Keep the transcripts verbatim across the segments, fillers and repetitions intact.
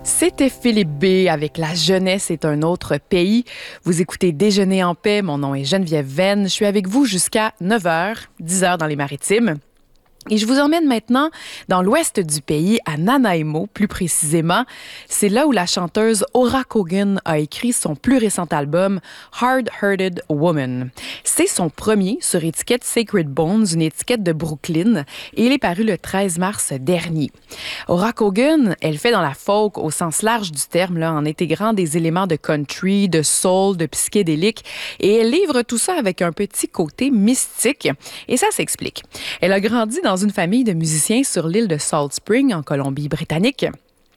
C'était Philippe B. avec La jeunesse est un autre pays. Vous écoutez Déjeuner en paix. Mon nom est Geneviève Venn. Je suis avec vous jusqu'à neuf heures, dix heures dans les Maritimes. Et je vous emmène maintenant dans l'ouest du pays, à Nanaimo, plus précisément. C'est là où la chanteuse Aura Cogan a écrit son plus récent album, Hard Hearted Woman. C'est son premier sur étiquette Sacred Bones, une étiquette de Brooklyn, et il est paru le treize mars dernier. Aura Cogan, elle fait dans la folk au sens large du terme, là, en intégrant des éléments de country, de soul, de psychédélique, et elle livre tout ça avec un petit côté mystique. Et ça s'explique. Elle a grandi dans une famille de musiciens sur l'île de Salt Spring, en Colombie-Britannique.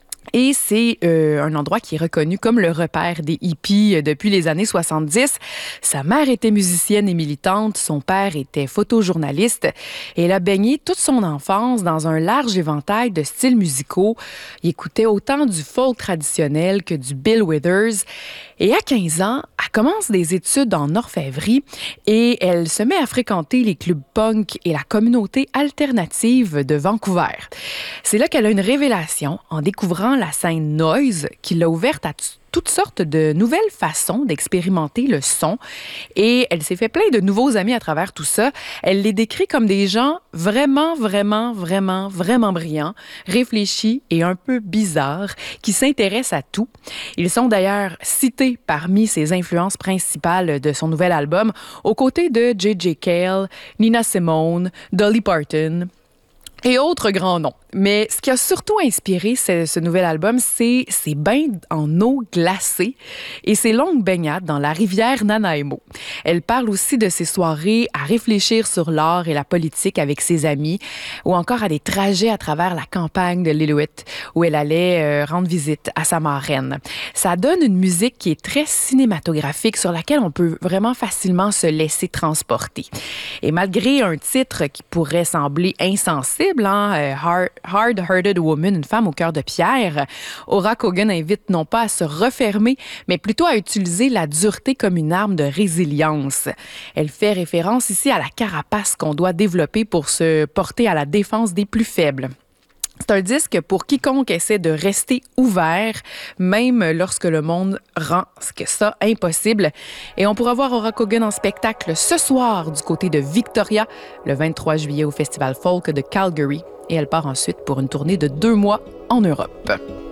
Et c'est euh, un endroit qui est reconnu comme le repère des hippies depuis les années soixante-dix. Sa mère était musicienne et militante, son père était photojournaliste et elle a baigné toute son enfance dans un large éventail de styles musicaux. Il écoutait autant du folk traditionnel que du Bill Withers. Et à quinze ans, elle commence des études en orfèvrerie et elle se met à fréquenter les clubs punk et la communauté alternative de Vancouver. C'est là qu'elle a une révélation en découvrant la scène noise qui l'a ouverte à t- toutes sortes de nouvelles façons d'expérimenter le son. Et elle s'est fait plein de nouveaux amis à travers tout ça. Elle les décrit comme des gens vraiment, vraiment, vraiment, vraiment brillants, réfléchis et un peu bizarres, qui s'intéressent à tout. Ils sont d'ailleurs cités parmi ses influences principales de son nouvel album, aux côtés de J J. Cale, Nina Simone, Dolly Parton et autres grands noms. Mais ce qui a surtout inspiré ce, ce nouvel album, c'est ses bains en eau glacée et ses longues baignades dans la rivière Nanaimo. Elle parle aussi de ses soirées à réfléchir sur l'art et la politique avec ses amis, ou encore à des trajets à travers la campagne de l'Inuit, où elle allait euh, rendre visite à sa marraine. Ça donne une musique qui est très cinématographique, sur laquelle on peut vraiment facilement se laisser transporter. Et malgré un titre qui pourrait sembler insensible, hein, euh, Hard Hard Hearted Woman, une femme au cœur de pierre, Aura Cogan invite non pas à se refermer, mais plutôt à utiliser la dureté comme une arme de résilience. Elle fait référence ici à la carapace qu'on doit développer pour se porter à la défense des plus faibles. C'est un disque pour quiconque essaie de rester ouvert, même lorsque le monde rend ce que ça impossible. Et on pourra voir Aura Cogan en spectacle ce soir du côté de Victoria, le vingt-trois juillet au Festival Folk de Calgary. Et elle part ensuite pour une tournée de deux mois en Europe.